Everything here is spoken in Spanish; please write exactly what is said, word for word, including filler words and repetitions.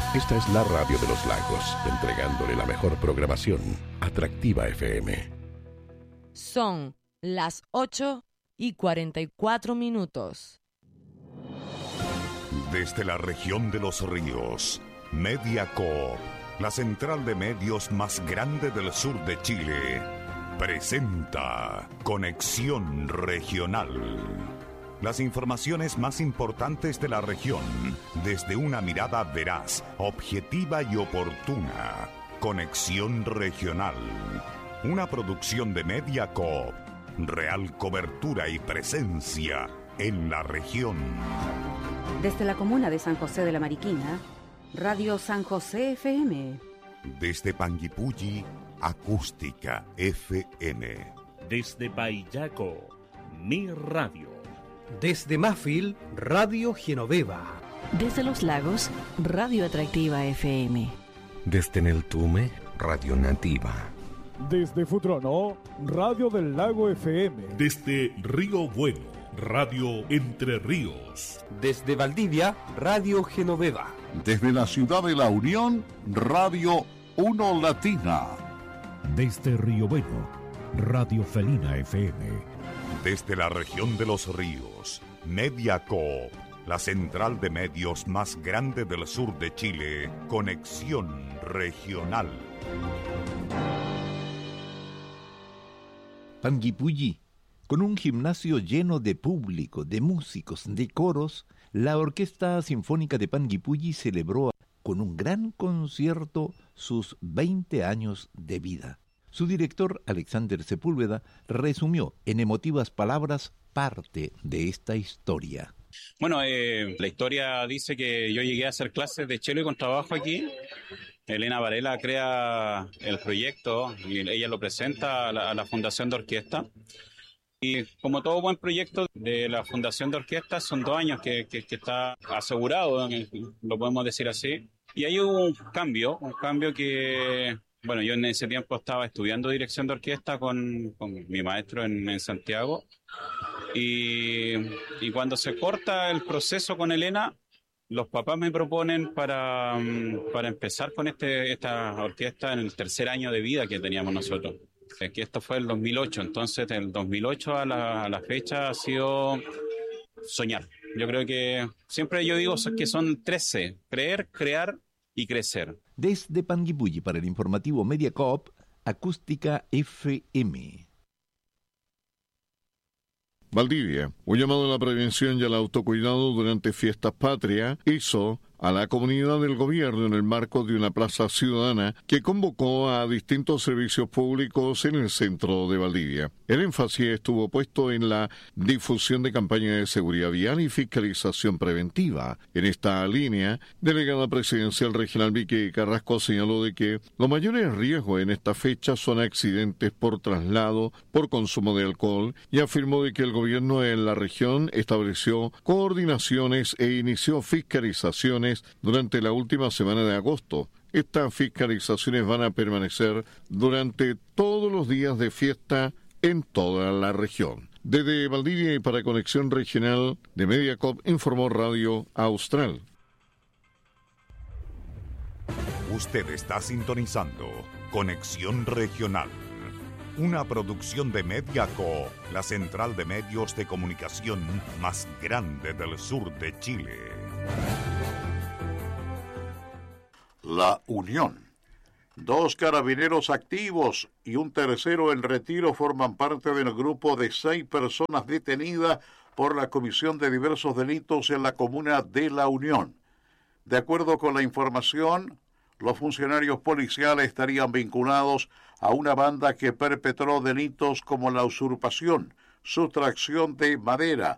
Esta es la radio de los lagos, entregándole la mejor programación. Atractiva F M. Son las ocho y cuarenta y cuatro minutos. Desde la región de los ríos, Mediacorp, la central de medios más grande del sur de Chile, presenta Conexión Regional. Las informaciones más importantes de la región, desde una mirada veraz, objetiva y oportuna. Conexión Regional, una producción de Mediacorp, real cobertura y presencia en la región. Desde la comuna de San José de la Mariquina, Radio San José F M. Desde Panguipulli, Acústica F M. Desde Payaco, Mi Radio. Desde Mafil, Radio Genoveva. Desde Los Lagos, Radio Atractiva F M. Desde Neltume, Radio Nativa. Desde Futrono, Radio del Lago F M. Desde Río Bueno, Radio Entre Ríos. Desde Valdivia, Radio Genoveva. Desde la ciudad de La Unión, Radio Uno Latina. Desde Río Bueno, Radio Felina F M. Desde la región de los ríos, Mediacorp, la central de medios más grande del sur de Chile, Conexión Regional. Panguipulli, con un gimnasio lleno de público, de músicos, de coros, la Orquesta Sinfónica de Panguipulli celebró con un gran concierto sus veinte años de vida. Su director, Alexander Sepúlveda, resumió en emotivas palabras parte de esta historia. Bueno, eh, la historia dice que yo llegué a hacer clases de cello y contrabajo aquí. Elena Varela crea el proyecto y ella lo presenta a la, a la Fundación de Orquesta. Y como todo buen proyecto de la Fundación de Orquesta, son dos años que, que, que está asegurado, lo podemos decir así. Y hay un cambio, un cambio que... Bueno, yo en ese tiempo estaba estudiando dirección de orquesta con, con mi maestro en, en Santiago y, y cuando se corta el proceso con Elena, los papás me proponen para, para empezar con este, esta orquesta en el tercer año de vida que teníamos nosotros. Que esto fue el dos mil ocho, entonces del dos mil ocho a la, a la fecha ha sido soñar. Yo creo que siempre yo digo que son trece, creer, crear y crecer. Desde Panguipulli para el informativo Mediacorp, Acústica F M. Valdivia, un llamado a la prevención y al autocuidado durante fiestas patrias, hizo a la comunidad del gobierno en el marco de una plaza ciudadana que convocó a distintos servicios públicos en el centro de Valdivia. El énfasis estuvo puesto en la difusión de campañas de seguridad vial y fiscalización preventiva. En esta línea, delegada presidencial regional Vicky Carrasco señaló de que los mayores riesgos en esta fecha son accidentes por traslado, por consumo de alcohol, y afirmó de que el gobierno en la región estableció coordinaciones e inició fiscalizaciones durante la última semana de agosto. Estas fiscalizaciones van a permanecer durante todos los días de fiesta en toda la región. Desde Valdivia y para Conexión Regional de Mediacorp informó Radio Austral. Usted está sintonizando Conexión Regional, una producción de Mediacorp, la central de medios de comunicación más grande del sur de Chile. La Unión. Dos carabineros activos y un tercero en retiro forman parte del grupo de seis personas detenidas por la comisión de diversos delitos en la comuna de La Unión. De acuerdo con la información, los funcionarios policiales estarían vinculados a una banda que perpetró delitos como la usurpación, sustracción de madera,